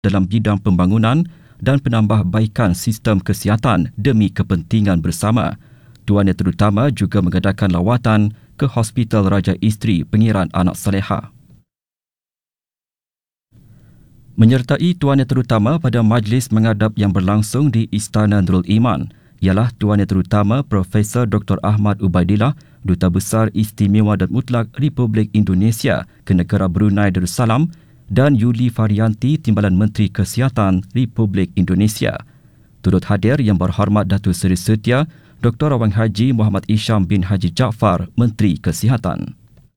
dalam bidang pembangunan dan penambahbaikan sistem kesihatan demi kepentingan bersama. Tuan Yang Terutama juga mengadakan lawatan ke Hospital Raja Isteri Pengiran Anak Saleha. Menyertai Tuan Yang Terutama pada majlis mengadap yang berlangsung di Istana Nurul Iman ialah Tuan Yang Terutama Profesor Dr. Ahmad Ubaidillah, Duta Besar Istimewa dan Mutlak Republik Indonesia ke negara Brunei Darussalam, dan Yuli Faryanti, Timbalan Menteri Kesihatan Republik Indonesia. Turut hadir Yang Berhormat Datuk Seri Setia Dr. Awang Haji Muhammad Isham bin Haji Jaafar, Menteri Kesihatan.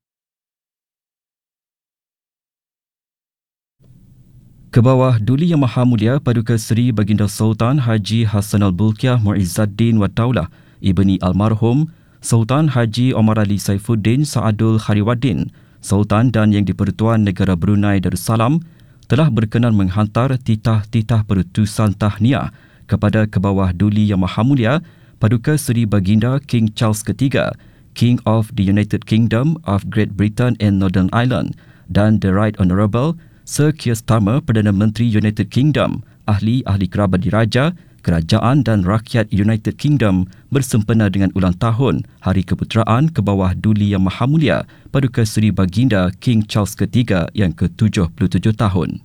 Kebawah Duli Yang Maha Mulia Paduka Seri Baginda Sultan Haji Hassanal Bolkiah Muizzaddin wa Daulah Ibni Almarhum Sultan Haji Omar Ali Saifuddin Saadul Khariwaddin, Sultan dan Yang di-Pertuan Negara Brunei Darussalam, telah berkenan menghantar titah-titah perutusan tahniah kepada Kebawah Duli Yang Maha Mulia Paduka Seri Baginda King Charles III, King of the United Kingdom of Great Britain and Northern Ireland, dan The Right Honourable Sir Keir Starmer, Perdana Menteri United Kingdom, ahli-ahli kerabat diraja, kerajaan dan rakyat United Kingdom bersempena dengan ulang tahun Hari Keputeraan Kebawah Duli Yang Maha Mulia Paduka Seri Baginda King Charles III yang ke-77 tahun.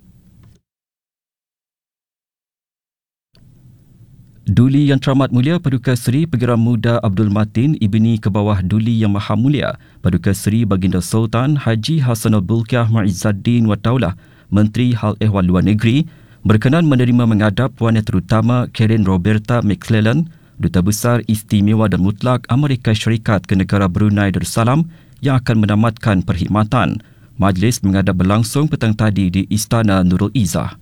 Duli Yang Teramat Mulia Paduka Seri Pegeram Muda Abdul Matin Ibni Kebawah Duli Yang Maha Mulia Paduka Seri Baginda Sultan Haji Hassanal Bolkiah Muizzaddin wa Daulah, Menteri Hal Ehwal Luar Negeri, berkenan menerima menghadap Puan Yang Terutama Karen Roberta McClellan, Duta Besar Istimewa dan Mutlak Amerika Syarikat ke negara Brunei Darussalam yang akan menamatkan perkhidmatan. Majlis menghadap berlangsung petang tadi di Istana Nurul Izzah.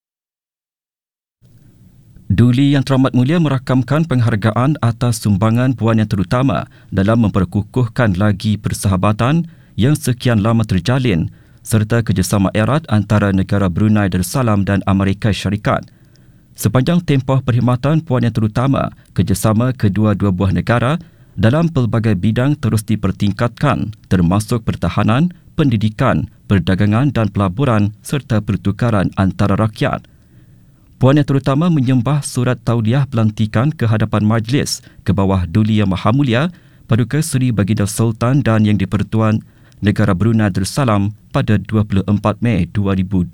Duli Yang Teramat Mulia merakamkan penghargaan atas sumbangan Puan Yang Terutama dalam memperkukuhkan lagi persahabatan yang sekian lama terjalin serta kerjasama erat antara negara Brunei Darussalam dan Amerika Syarikat. Sepanjang tempoh perkhidmatan Puan Yang Terutama, kerjasama kedua-dua buah negara dalam pelbagai bidang terus dipertingkatkan, termasuk pertahanan, pendidikan, perdagangan dan pelaburan serta pertukaran antara rakyat. Puan Yang Terutama menyembah surat tauliah pelantikan ke hadapan majlis Kebawah Duli Yang Maha Mulia Paduka Seri Baginda Sultan dan Yang di-Pertuan Negara Brunei Darussalam pada 24 Mei 2022.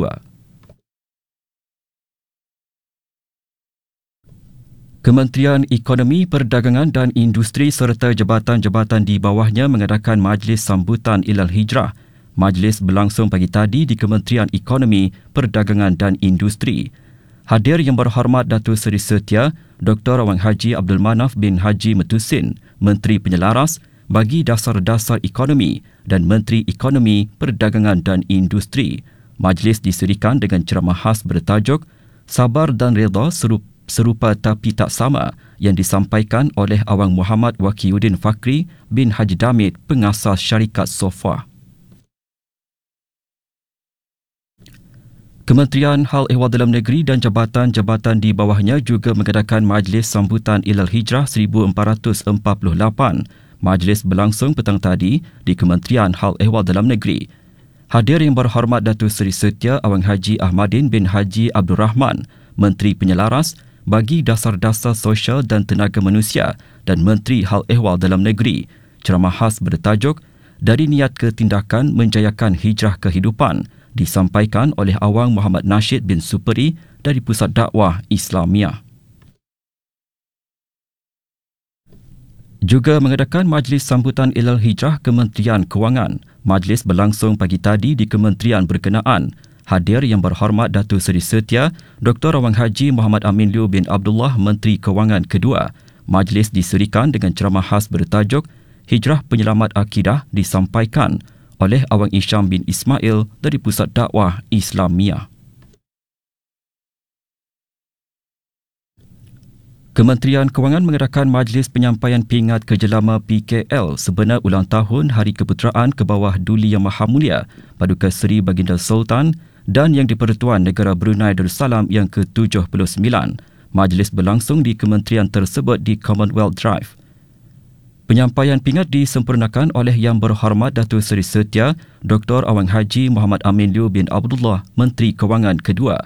Kementerian Ekonomi, Perdagangan dan Industri serta jabatan-jabatan di bawahnya mengadakan majlis sambutan Ilal Hijrah. Majlis berlangsung pagi tadi di Kementerian Ekonomi, Perdagangan dan Industri. Hadir Yang Berhormat Datuk Seri Setia Dr. Awang Haji Abdul Manaf bin Haji Metusin, Menteri Penyelaras bagi Dasar-Dasar Ekonomi dan Menteri Ekonomi, Perdagangan dan Industri. Majlis diserikan dengan ceramah khas bertajuk Sabar dan Redha Serupa Tapi Tak Sama yang disampaikan oleh Awang Muhammad Wakiuddin Fakri bin Haji Damit, pengasas syarikat Sofa. Kementerian Hal Ehwal Dalam Negeri dan jabatan-jabatan di bawahnya juga mengadakan majlis sambutan Ilal Hijrah 1448. Majlis berlangsung petang tadi di Kementerian Hal Ehwal Dalam Negeri. Hadir Yang Berhormat Datuk Seri Setia Awang Haji Ahmadin bin Haji Abdul Rahman, Menteri Penyelaras bagi Dasar-Dasar Sosial dan Tenaga Manusia dan Menteri Hal Ehwal Dalam Negeri. Ceramah khas bertajuk Dari Niat ke Tindakan Menjayakan Hijrah Kehidupan disampaikan oleh Awang Muhammad Nasheed bin Superi dari Pusat Dakwah Islamiah. Juga mengadakan majlis sambutan Ilal Hijrah Kementerian Kewangan. Majlis berlangsung pagi tadi di kementerian berkenaan. Hadir Yang Berhormat Datuk Seri Setia Dr. Awang Haji Muhammad Amin Liu bin Abdullah, Menteri Kewangan kedua. Majlis diserikan dengan ceramah khas bertajuk Hijrah Penyelamat Akidah disampaikan oleh Awang Isham bin Ismail dari Pusat Dakwah Islamiah. Kementerian Kewangan mengadakan majlis penyampaian pingat kejelama PKL sebenar ulang tahun Hari Keputeraan Kebawah Duli Yang Maha Mulia Paduka Seri Baginda Sultan dan Yang di-Pertuan Negara Brunei Darussalam yang ke-79. Majlis berlangsung di kementerian tersebut di Commonwealth Drive. Penyampaian pingat disempurnakan oleh Yang Berhormat Datuk Seri Setia Dr. Awang Haji Muhammad Amin Liu bin Abdullah, Menteri Kewangan kedua.